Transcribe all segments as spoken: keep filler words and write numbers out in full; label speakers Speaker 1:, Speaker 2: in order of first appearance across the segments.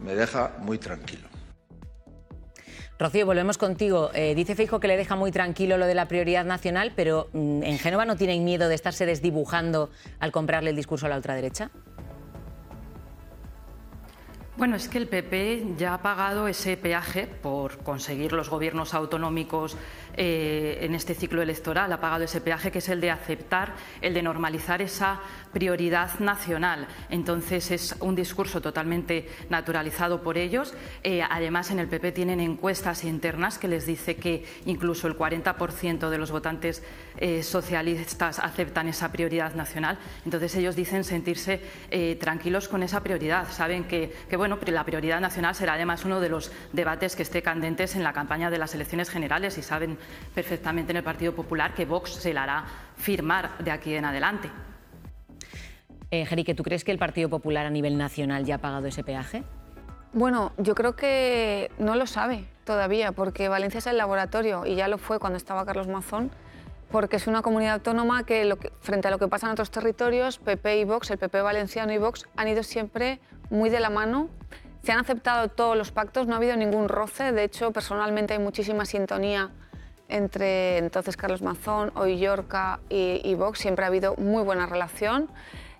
Speaker 1: me deja muy tranquilo.
Speaker 2: Rocío, volvemos contigo. Eh, dice Feijóo que le deja muy tranquilo lo de la prioridad nacional, pero mm, ¿en Génova no tienen miedo de estarse desdibujando al comprarle el discurso a la ultraderecha?
Speaker 3: Bueno, es que el P P ya ha pagado ese peaje por conseguir los gobiernos autonómicos eh, en este ciclo electoral, ha pagado ese peaje que es el de aceptar, el de normalizar esa prioridad nacional. Entonces es un discurso totalmente naturalizado por ellos. Eh, además, en el P P tienen encuestas internas que les dice que incluso el cuarenta por ciento de los votantes eh, socialistas aceptan esa prioridad nacional. Entonces ellos dicen sentirse eh, tranquilos con esa prioridad. Saben que, que bueno, la prioridad nacional será además uno de los debates que esté candentes en la campaña de las elecciones generales y saben perfectamente en el Partido Popular que Vox se la hará firmar de aquí en adelante.
Speaker 2: Eh, Jerique, ¿tú crees que el Partido Popular a nivel nacional ya ha pagado ese peaje?
Speaker 4: Bueno, yo creo que no lo sabe todavía, porque Valencia es el laboratorio y ya lo fue cuando estaba Carlos Mazón, porque es una comunidad autónoma que, lo que frente a lo que pasa en otros territorios, P P y Vox, el P P valenciano y Vox, han ido siempre muy de la mano. Se han aceptado todos los pactos, no ha habido ningún roce. De hecho, personalmente hay muchísima sintonía entre entonces Carlos Mazón, hoy Llorca y, y Vox. Siempre ha habido muy buena relación.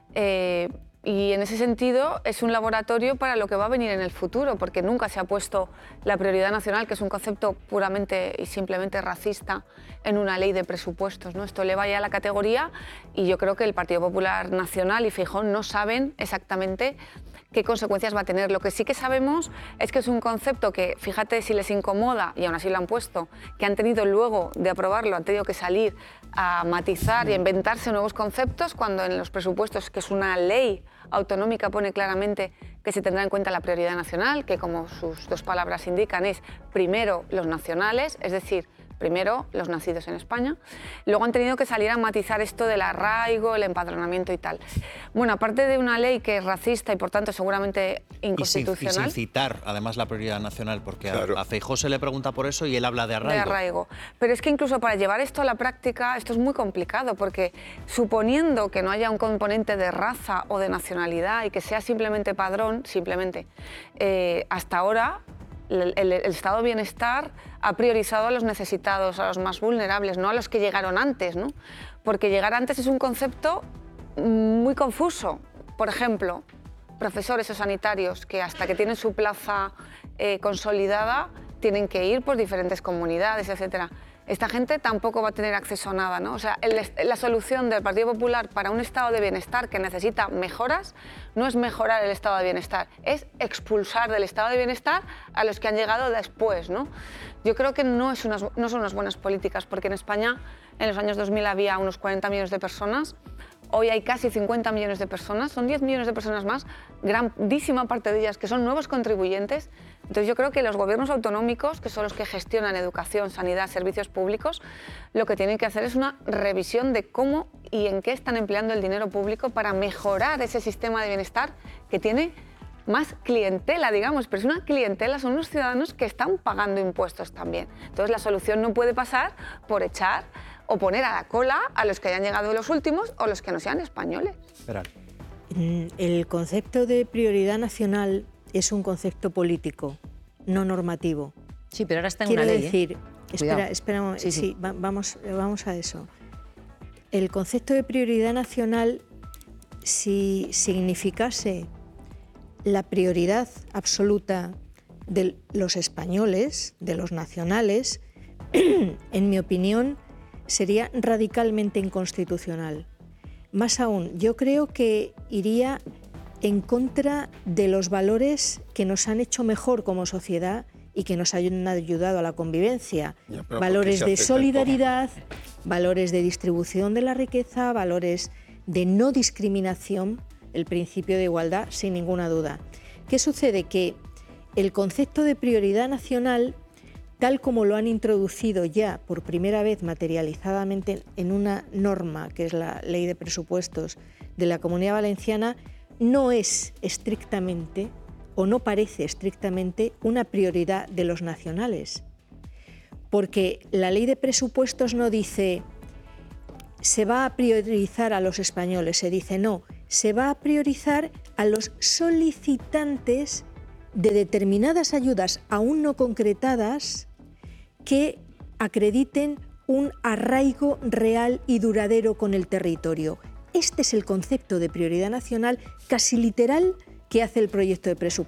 Speaker 4: Eh, Y en ese sentido es un laboratorio para lo que va a venir en el futuro, porque nunca se ha puesto la prioridad nacional, que es un concepto puramente y simplemente racista, en una ley de presupuestos, ¿no? Esto eleva ya la categoría y yo creo que el Partido Popular Nacional y Feijóo no saben exactamente qué consecuencias va a tener. Lo que sí que sabemos es que es un concepto que, fíjate si les incomoda, y aún así lo han puesto, que han tenido luego de aprobarlo, han tenido que salir a matizar y a inventarse nuevos conceptos, cuando en los presupuestos, que es una ley autonómica, pone claramente que se tendrá en cuenta la prioridad nacional, que como sus dos palabras indican es primero los nacionales, es decir, primero los nacidos en España. Luego han tenido que salir a matizar esto del arraigo, el empadronamiento y tal. Bueno, aparte de una ley que es racista y por tanto seguramente inconstitucional.
Speaker 5: Y sin, y sin citar además la prioridad nacional, porque
Speaker 1: Claro.
Speaker 5: a, a Feijóo se le pregunta por eso y él habla de arraigo.
Speaker 4: De arraigo. Pero es que incluso para llevar esto a la práctica, esto es muy complicado, porque suponiendo que no haya un componente de raza o de nacionalidad y que sea simplemente padrón, simplemente, eh, hasta ahora el, el, el estado de bienestar ha priorizado a los necesitados, a los más vulnerables, no a los que llegaron antes, ¿no? Porque llegar antes es un concepto muy confuso. Por ejemplo, profesores o sanitarios que hasta que tienen su plaza eh, consolidada tienen que ir por diferentes comunidades, etcétera. Esta gente tampoco va a tener acceso a nada, ¿no? O sea, el, la solución del Partido Popular para un estado de bienestar que necesita mejoras no es mejorar el estado de bienestar, es expulsar del estado de bienestar a los que han llegado después, ¿no? Yo creo que no, es unas, no son unas buenas políticas, porque en España en los años dos mil había unos cuarenta millones de personas. Hoy hay casi cincuenta millones de personas, son diez millones de personas más, grandísima parte de ellas que son nuevos contribuyentes. Entonces yo creo que los gobiernos autonómicos, que son los que gestionan educación, sanidad, servicios públicos, lo que tienen que hacer es una revisión de cómo y en qué están empleando el dinero público para mejorar ese sistema de bienestar que tiene más clientela, digamos, pero es una clientela, son unos ciudadanos que están pagando impuestos también. Entonces la solución no puede pasar por echar o poner a la cola a los que hayan llegado los últimos o los que no sean españoles.
Speaker 5: Esperad.
Speaker 6: El concepto de prioridad nacional es un concepto político, no normativo.
Speaker 2: Sí, pero ahora está en
Speaker 6: Quiero
Speaker 2: una ley.
Speaker 6: decir,
Speaker 2: ¿eh?
Speaker 6: espera,
Speaker 2: Cuidado.
Speaker 6: espera un momento,
Speaker 2: Sí, sí.
Speaker 6: sí, va- vamos, vamos a eso. El concepto de prioridad nacional, si significase la prioridad absoluta de los españoles, de los nacionales, en mi opinión, sería radicalmente inconstitucional. Más aún, yo creo que iría en contra de los valores que nos han hecho mejor como sociedad y que nos han ayudado a la convivencia.
Speaker 1: Ya, pero
Speaker 6: Valores
Speaker 1: ¿por qué
Speaker 6: de
Speaker 1: se acepta
Speaker 6: solidaridad, valores de distribución de la riqueza, valores de no discriminación, el principio de igualdad, sin ninguna duda. ¿Qué sucede? Que el concepto de prioridad nacional, tal como lo han introducido ya por primera vez materializadamente en una norma, que es la Ley de Presupuestos de la Comunidad Valenciana, no es estrictamente, o no parece estrictamente, una prioridad de los nacionales. Porque la Ley de Presupuestos no dice se va a priorizar a los españoles, se dice no, se va a priorizar a los solicitantes de determinadas ayudas aún no concretadas que acrediten un arraigo real y duradero con el territorio. Este es el concepto de prioridad nacional casi literal que hace el proyecto de presupuesto.